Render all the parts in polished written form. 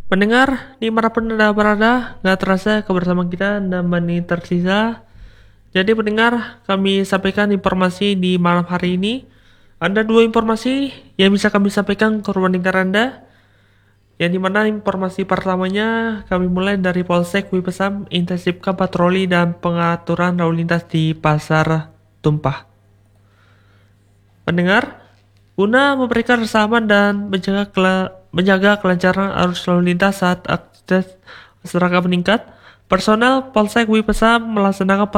Pendengar, dimanapun Anda berada, nggak terasa kebersamaan kita 6 menit tersisa. Jadi pendengar, kami sampaikan informasi di malam hari ini. Ada dua informasi yang bisa kami sampaikan ke ruang dengar Anda. Yang dimana informasi pertamanya kami mulai dari Polsek Wipesam intensifkan patroli dan pengaturan lalu lintas di Pasar Tumpah. Pendengar, guna memberikan rasa dan menjaga kelancaran arus lalu lintas saat aktivitas masyarakat meningkat, personel Polsek Wipesam melaksanakan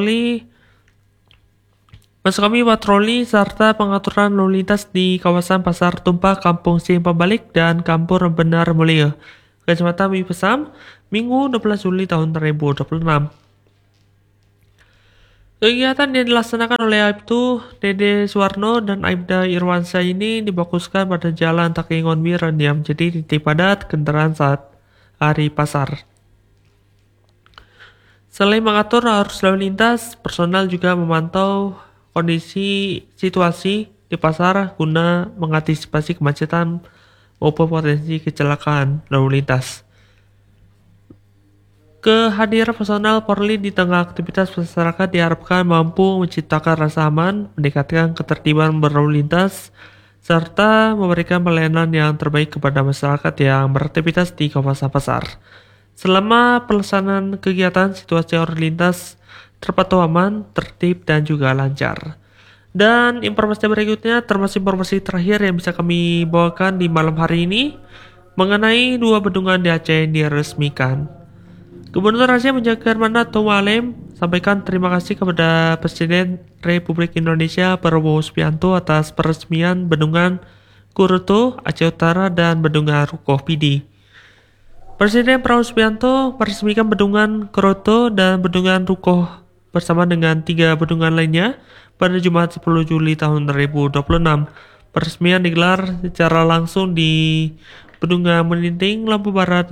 patroli serta pengaturan lalu lintas di kawasan Pasar Tumpah, Kampung Simpang Balik, dan Kampung Benar Mulia, Kecamatan Wipesam, Minggu 12 Juli tahun 2026. Kegiatan yang dilaksanakan oleh Aibtu Dede Suwarno dan Aibda Irwansyah ini difokuskan pada Jalan Takengon Miran yang menjadi titik padat kendaraan saat hari pasar. Selain mengatur arus lalu lintas, personal juga memantau kondisi situasi di pasar guna mengantisipasi kemacetan maupun potensi kecelakaan lalu lintas. Kehadiran personal Polri di tengah aktivitas masyarakat diharapkan mampu menciptakan rasa aman, meningkatkan ketertiban berlalu lintas, serta memberikan pelayanan yang terbaik kepada masyarakat yang beraktivitas di kawasan pasar. Selama pelaksanaan kegiatan, situasi lalu lintas terpantau aman, tertib, dan juga lancar. Dan informasi berikutnya termasuk informasi terakhir yang bisa kami bawakan di malam hari ini mengenai dua bendungan di Aceh yang diresmikan. Gubernur Aceh Menjaga Mandat Tumalem sampaikan terima kasih kepada Presiden Republik Indonesia Prabowo Subianto atas peresmian Bendungan Kuruto Aceh Utara dan Bendungan Rukoh Pidi. Presiden Prabowo Subianto meresmikan Bendungan Kuruto dan Bendungan Rukoh bersama dengan 3 bendungan lainnya pada Jumat 10 Juli tahun 2026. Peresmian digelar secara langsung di Bendungan Meninting, Lampung Barat,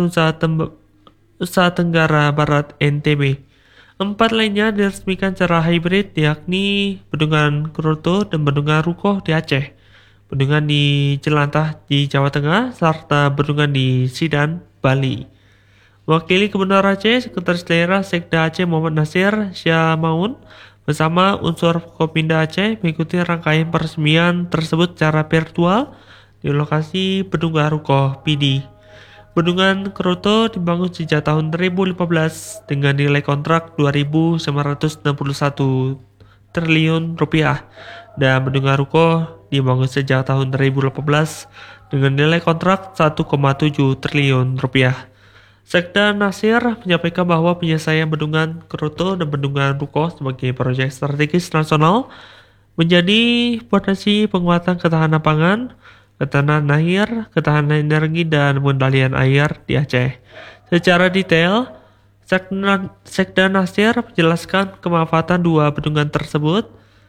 Nusa Tenggara Barat, NTB. 4 lainnya diresmikan secara hybrid, yakni Bendungan Kuruto dan Bendungan Rukoh di Aceh, Bendungan di Jelantah di Jawa Tengah, serta Bendungan di Sidan, Bali. Wakili Gubernur Aceh, Sekretaris Daerah Sekda Aceh Muhammad Nasir Syamaun bersama unsur Kopinda Aceh mengikuti rangkaian peresmian tersebut secara virtual di lokasi Bendungan Rukoh Pidi. Bendungan Kuruto dibangun sejak tahun 2015 dengan nilai kontrak 2.961 triliun rupiah, dan Bendungan Rukoh dibangun sejak tahun 2018 dengan nilai kontrak 1,7 triliun rupiah. Sekda Nasir menyampaikan bahwa penyelesaian Bendungan Kuruto dan Bendungan Rukoh sebagai proyek strategis nasional menjadi potensi penguatan ketahanan pangan, ketahanan air, ketahanan energi, dan pengendalian air di Aceh. Secara detail, Sekda Nasir menjelaskan kemanfaatan dua bendungan tersebut,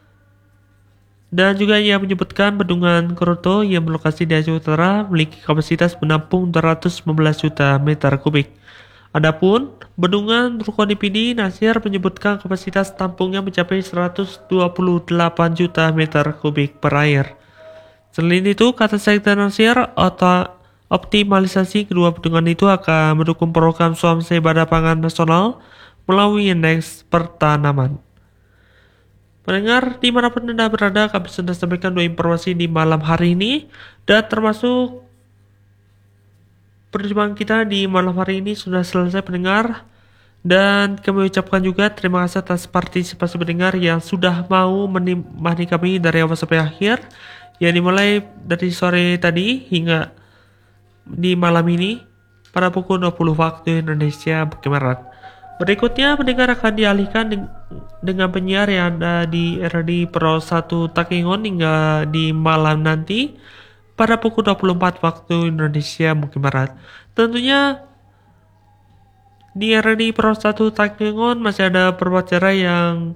dan juga ia menyebutkan Bendungan Kuruto yang berlokasi di Aceh Utara memiliki kapasitas menampung 219 juta meter kubik. Adapun Bendungan Rukoh Pidi, Nasir menyebutkan kapasitas tampungnya mencapai 128 juta meter kubik per air. Selain itu, kata Sekda Nasir, optimalisasi kedua bendungan itu akan mendukung program Swasembada Pangan Nasional melalui indeks pertanaman. Pendengar, dimanapun Anda berada, kami sudah sampaikan dua informasi di malam hari ini, dan termasuk perjumpaan kita di malam hari ini sudah selesai pendengar, dan kami ucapkan juga terima kasih atas partisipasi pendengar yang sudah mau menikmati kami dari awal sampai akhir, yang dimulai dari sore tadi hingga di malam ini pada pukul 20 waktu Indonesia Barat. Berikutnya pendengar akan dialihkan dengan penyiar yang ada di RRI Pro 1 Takengon hingga di malam nanti pada pukul 24 waktu Indonesia Barat. Tentunya di RRI Pro 1 Takengon masih ada beberapa acara yang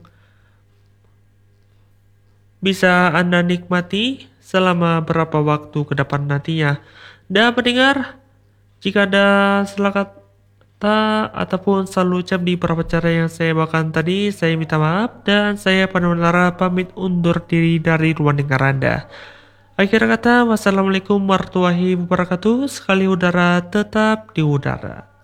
bisa Anda nikmati selama beberapa waktu ke depan nantinya. Dan pendengar, jika ada salah kata ataupun salah ucap di beberapa cara yang saya bawakan tadi, saya minta maaf, dan saya Pandu Menara pamit undur diri dari ruang dengar Anda. Akhir kata, wassalamualaikum warahmatullahi wabarakatuh. Sekali udara tetap di udara.